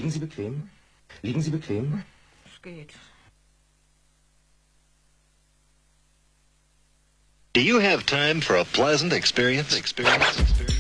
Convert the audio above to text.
Liegen Sie bequem? Liegen Sie bequem? Es geht. Do you have time for a pleasant experience?